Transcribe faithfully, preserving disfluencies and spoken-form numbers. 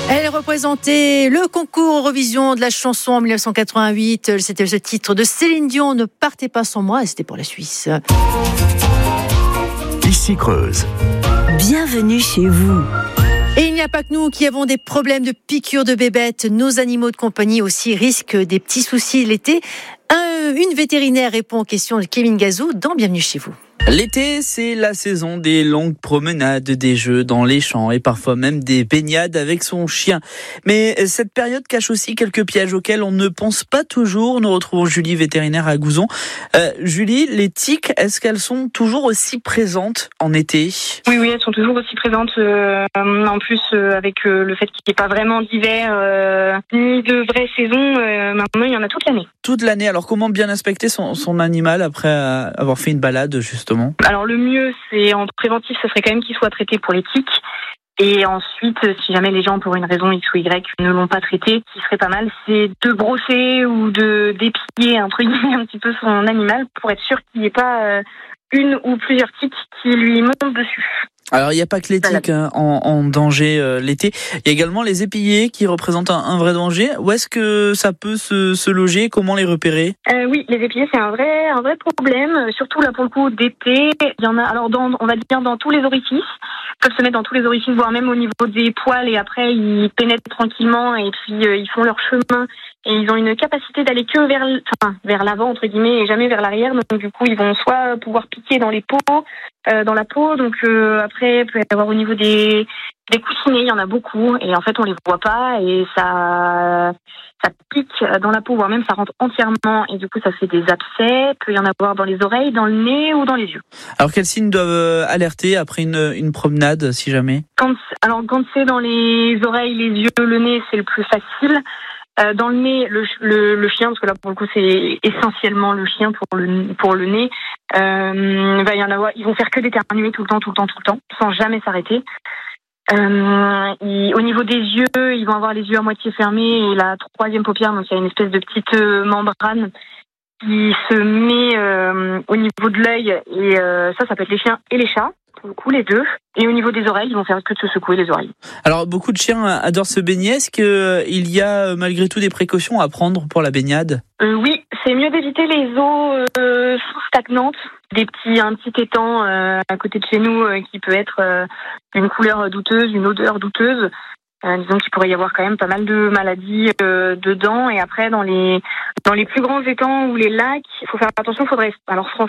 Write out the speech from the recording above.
Elle représentait le concours Eurovision de la chanson en dix-neuf cent quatre-vingt-huit. C'était ce titre de Céline Dion, Ne partez pas sans moi, et c'était pour la Suisse. Ici Creuse. Bienvenue chez vous. Et il n'y a pas que nous qui avons des problèmes de piqûres de bébêtes. Nos animaux de compagnie aussi risquent des petits soucis l'été. Un, une vétérinaire répond aux questions de Kevin Gazou dans Bienvenue chez vous. L'été, c'est la saison des longues promenades, des jeux dans les champs et parfois même des baignades avec son chien. Mais cette période cache aussi quelques pièges auxquels on ne pense pas toujours. Nous retrouvons Julie, vétérinaire à Gouzon. Euh, Julie, les tiques, est-ce qu'elles sont toujours aussi présentes en été ? Oui, oui, elles sont toujours aussi présentes. Euh, en plus, euh, avec euh, le fait qu'il n'y ait pas vraiment d'hiver euh, ni de vraie saison, euh, maintenant il y en a toute l'année. Toute l'année. Alors comment bien inspecter son, son animal après avoir fait une balade justement ? Alors le mieux, c'est en préventif, ce serait quand même qu'il soit traité pour les tiques. Et ensuite, si jamais les gens, pour une raison X ou Y, ne l'ont pas traité, ce qui serait pas mal, c'est de brosser ou de d'épiler entre guillemets un petit peu son animal pour être sûr qu'il n'y ait pas euh, une ou plusieurs tiques qui lui montent dessus. Alors il n'y a pas que les tiques hein, en, en danger euh, l'été, il y a également les épillés qui représentent un, un vrai danger. Où est-ce que ça peut se, se loger ? Comment les repérer ? euh, Oui, les épillés c'est un vrai un vrai problème, surtout là pour le coup d'été. Il y en a alors dans on va dire dans tous les orifices, ils peuvent se mettre dans tous les orifices, voire même au niveau des poils, et après ils pénètrent tranquillement et puis euh, ils font leur chemin. Et ils ont une capacité d'aller que vers, enfin, vers l'avant, entre guillemets, et jamais vers l'arrière. Donc, du coup, ils vont soit pouvoir piquer dans les peaux, euh, dans la peau. Donc, euh, après, il peut y avoir au niveau des, des coussinets, il y en a beaucoup. Et en fait, on les voit pas et ça, ça pique dans la peau, voire même ça rentre entièrement. Et du coup, ça fait des abcès. Il peut y en avoir dans les oreilles, dans le nez ou dans les yeux. Alors, quels signes doivent alerter après une, une promenade, si jamais ? Quand, alors, quand c'est dans les oreilles, les yeux, le nez, c'est le plus facile. Euh, dans le nez, le, le, le chien, parce que là pour le coup c'est essentiellement le chien pour le pour le nez, euh, va y en avoir. Ils vont faire que d'éternuer tout le temps, tout le temps, tout le temps, sans jamais s'arrêter. Euh, ils, au niveau des yeux, ils vont avoir les yeux à moitié fermés et la troisième paupière, donc il y a une espèce de petite euh, membrane qui se met euh, au niveau de l'œil et euh, ça, ça peut être les chiens et les chats. Pour le coup, les deux. Et au niveau des oreilles, ils vont faire que de se secouer les oreilles. Alors, beaucoup de chiens adorent se baigner. Est-ce qu'il y a malgré tout des précautions à prendre pour la baignade ? euh, Oui, c'est mieux d'éviter les eaux euh, stagnantes. Des petits, un petit étang euh, à côté de chez nous euh, qui peut être euh, une couleur douteuse, une odeur douteuse. Euh, disons qu'il pourrait y avoir quand même pas mal de maladies euh, dedans. Et après, dans les dans les plus grands étangs ou les lacs, il faut faire attention. Il faudrait alors